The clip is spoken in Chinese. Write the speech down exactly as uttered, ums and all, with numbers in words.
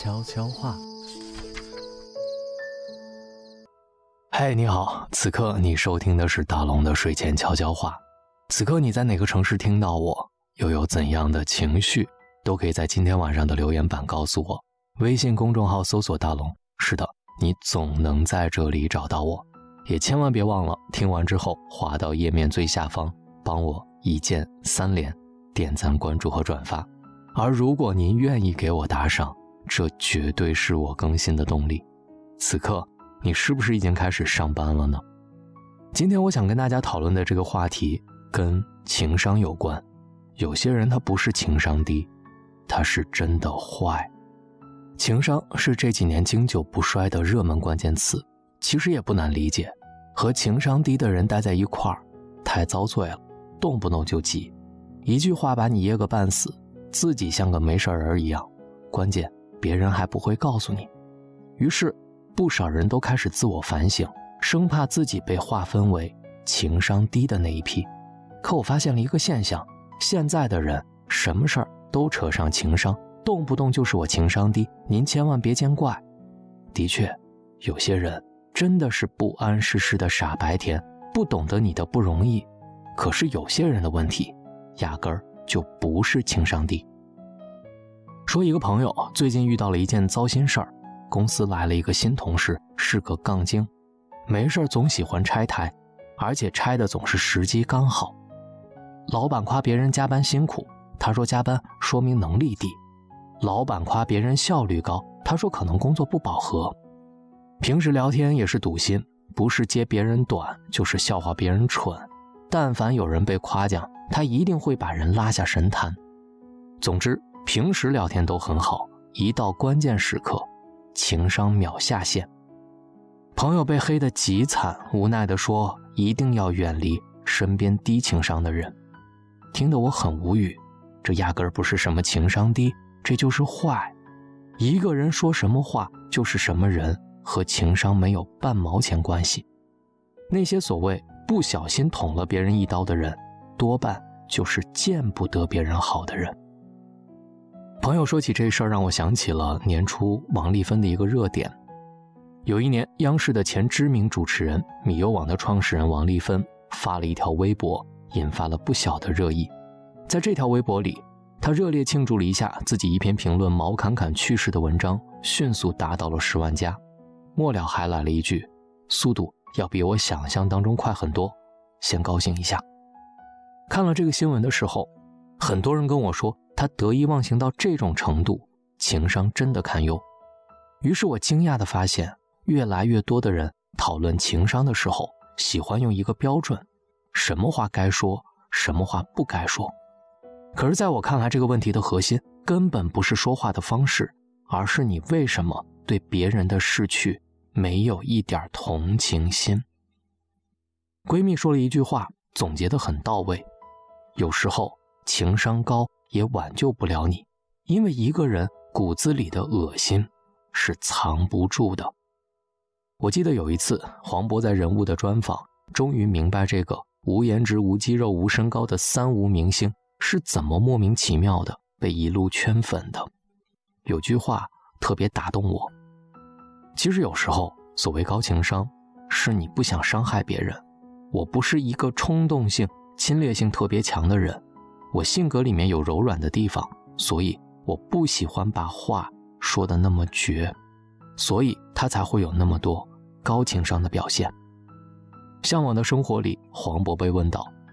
悄悄话。 嗨，你好，此刻你收听的是大龙的睡前悄悄话。此刻你在哪个城市听到我，又有怎样的情绪，都可以在今天晚上的留言板告诉我。微信公众号搜索大龙，是的，你总能在这里找到我。也千万别忘了听完之后滑到页面最下方，帮我一键三连，点赞关注和转发。而如果您愿意给我打赏，这绝对是我更新的动力。此刻你是不是已经开始上班了呢？今天我想跟大家讨论的这个话题跟情商有关。有些人他不是情商低，他是真的坏。情商是这几年经久不衰的热门关键词，其实也不难理解。和情商低的人待在一块儿，太遭罪了，动不动就急，一句话把你噎个半死，自己像个没事人一样，关键别人还不会告诉你。于是不少人都开始自我反省，生怕自己被划分为情商低的那一批。可我发现了一个现象，现在的人什么事儿都扯上情商，动不动就是我情商低，您千万别见怪。的确，有些人真的是不谙世事的傻白甜，不懂得你的不容易。可是有些人的问题压根儿就不是情商低。说一个朋友最近遇到了一件糟心事儿，公司来了一个新同事，是个杠精，没事总喜欢拆台，而且拆的总是时机刚好。老板夸别人加班辛苦，他说加班说明能力低。老板夸别人效率高，他说可能工作不饱和。平时聊天也是赌心，不是揭别人短，就是笑话别人蠢。但凡有人被夸奖，他一定会把人拉下神坛。总之，平时聊天都很好，一到关键时刻，情商秒下线。朋友被黑得极惨，无奈地说一定要远离身边低情商的人。听得我很无语，这压根儿不是什么情商低，这就是坏。一个人说什么话就是什么人，和情商没有半毛钱关系。那些所谓不小心捅了别人一刀的人，多半就是见不得别人好的人。朋友说起这事儿，让我想起了年初王丽芬的一个热点。有一年，央视的前知名主持人米优网的创始人王丽芬发了一条微博，引发了不小的热议。在这条微博里，他热烈庆祝了一下自己一篇评论毛侃侃去世的文章迅速达到了十万加，末了还来了一句，速度要比我想象当中快很多，先高兴一下。看了这个新闻的时候，很多人跟我说他得意忘形到这种程度，情商真的堪忧。于是我惊讶地发现，越来越多的人讨论情商的时候，喜欢用一个标准，什么话该说，什么话不该说。可是在我看来，这个问题的核心根本不是说话的方式，而是你为什么对别人的逝去没有一点同情心。闺蜜说了一句话，总结得很到位，有时候情商高也挽救不了你，因为一个人骨子里的恶心是藏不住的。我记得有一次黄渤在人物的专访，终于明白这个无颜值无肌肉无身高的三无明星是怎么莫名其妙的被一路圈粉的。有句话特别打动我，其实有时候所谓高情商，是你不想伤害别人。我不是一个冲动性侵略性特别强的人，我性格里面有柔软的地方，所以我不喜欢把话说得那么绝，所以他才会有那么多高情商的表现。向往的生活里，黄渤被问到